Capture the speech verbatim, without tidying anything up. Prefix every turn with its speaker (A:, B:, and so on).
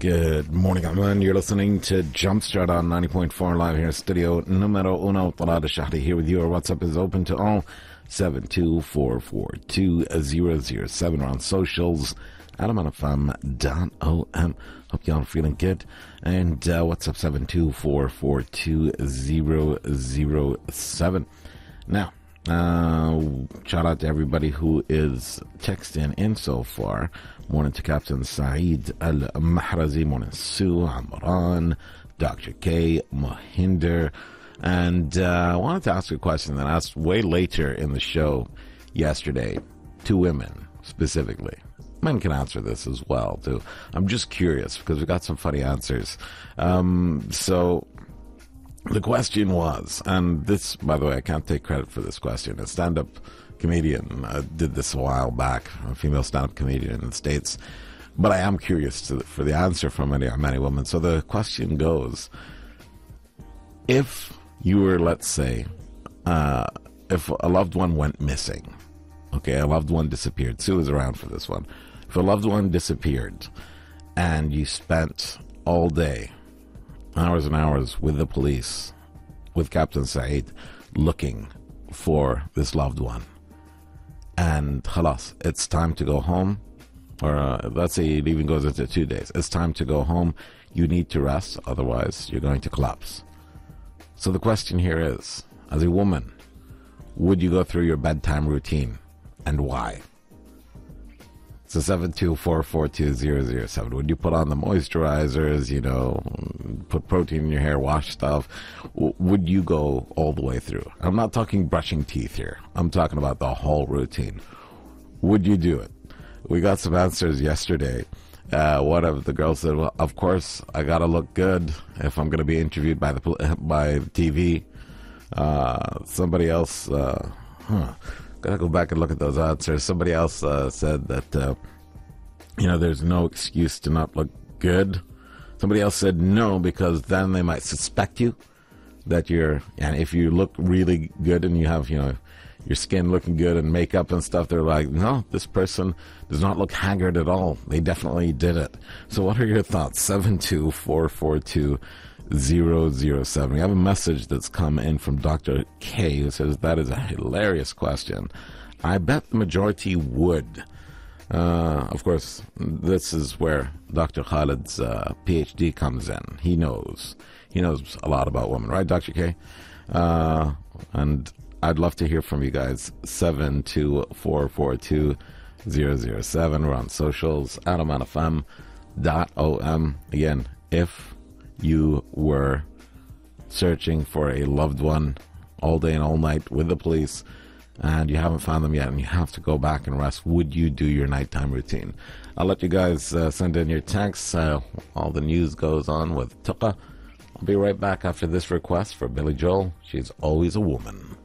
A: Good morning, everyone. You're listening to Jumpstart on ninety point four live here in studio numero uno. Talal Shahri here with you. Our WhatsApp is open to all. seven two four four two zero zero seven. We're on socials. adam n f m dot o m. Hope y'all are feeling good. And uh, WhatsApp seven two four four two zero zero seven. Now, uh, shout out to everybody who is texting in so far. Morning to Captain Saeed Al-Mahrazi, morning Sue, Amran, Doctor K, Mohinder. And uh, I wanted to ask you a question that I asked way later in the show yesterday to women specifically. Men can answer this as well, too. I'm just curious because we got some funny answers. Um, so the question was, and this, by the way, I can't take credit for this question. A stand-up comedian uh, did this a while back, a female stand-up comedian in the States. But I am curious to, for the answer from many, many women. So the question goes, if you were, let's say, uh, if a loved one went missing, okay, a loved one disappeared. Sue is around for this one. If a loved one disappeared and you spent all day, hours and hours with the police, with Captain Saeed, looking for this loved one, and khalas, it's time to go home, or uh, let's say it even goes into two days, it's time to go home, you need to rest, otherwise you're going to collapse. So the question here is, as a woman, would you go through your bedtime routine, and why? So seven two four four two zero zero seven. Would you put on the moisturizers, you know, put protein in your hair, wash stuff? W- would you go all the way through? I'm not talking brushing teeth here. I'm talking about the whole routine. Would you do it? We got some answers yesterday. Uh, one of the girls said, well, of course, I got to look good if I'm going to be interviewed by the by T V. Uh, somebody else... Uh, huh. Gotta go back and look at those answers. Somebody else uh, said that, uh, you know, there's no excuse to not look good. Somebody else said no, because then they might suspect you that you're, and if you look really good and you have, you know, your skin looking good and makeup and stuff, they're like, no, this person does not look haggard at all. They definitely did it. So what are your thoughts? seven two four four two zero zero seven. We have a message that's come in from Doctor K, who says, that is a hilarious question. I bet the majority would. Uh, of course, this is where Doctor Khalid's uh, P H D comes in. He knows. He knows a lot about women, right, Doctor K? Uh, and I'd love to hear from you guys. seven two four four two zero zero seven. We're on socials, adam n f m dot o m. Again, if you were searching for a loved one all day and all night with the police and you haven't found them yet and you have to go back and rest, would you do your nighttime routine? I'll let you guys uh, send in your texts. Uh, all the news goes on with Tuqa. I'll be right back after this request for Billy Joel. She's always a woman.